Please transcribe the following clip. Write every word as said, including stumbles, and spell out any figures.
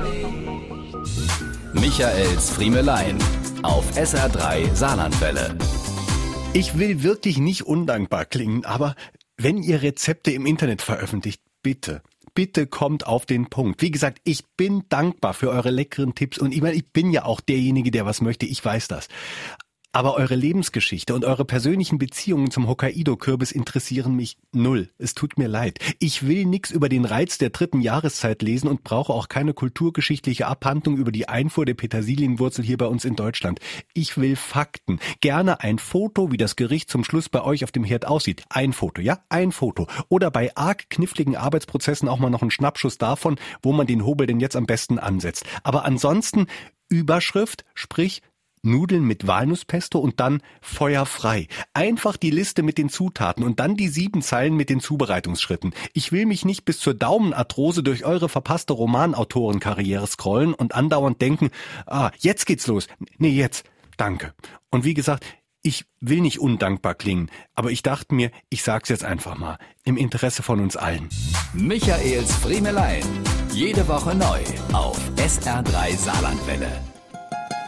Michaels Friemelein auf S R drei Saarlandwelle. Ich will wirklich nicht undankbar klingen, aber wenn ihr Rezepte im Internet veröffentlicht, bitte, bitte kommt auf den Punkt. Wie gesagt, ich bin dankbar für eure leckeren Tipps und ich meine, ich bin ja auch derjenige, der was möchte, ich weiß das. Aber eure Lebensgeschichte und eure persönlichen Beziehungen zum Hokkaido-Kürbis interessieren mich null. Es tut mir leid. Ich will nichts über den Reiz der dritten Jahreszeit lesen und brauche auch keine kulturgeschichtliche Abhandlung über die Einfuhr der Petersilienwurzel hier bei uns in Deutschland. Ich will Fakten. Gerne ein Foto, wie das Gericht zum Schluss bei euch auf dem Herd aussieht. Ein Foto, ja? Ein Foto. Oder bei arg kniffligen Arbeitsprozessen auch mal noch einen Schnappschuss davon, wo man den Hobel denn jetzt am besten ansetzt. Aber ansonsten Überschrift, sprich Nudeln mit Walnusspesto und dann feuerfrei. Einfach die Liste mit den Zutaten und dann die sieben Zeilen mit den Zubereitungsschritten. Ich will mich nicht bis zur Daumenarthrose durch eure verpasste Romanautorenkarriere scrollen und andauernd denken, ah, jetzt geht's los. Nee, jetzt. Danke. Und wie gesagt, ich will nicht undankbar klingen, aber ich dachte mir, ich sag's jetzt einfach mal. Im Interesse von uns allen. Michaels Friemelein. Jede Woche neu auf S R drei Saarlandwelle.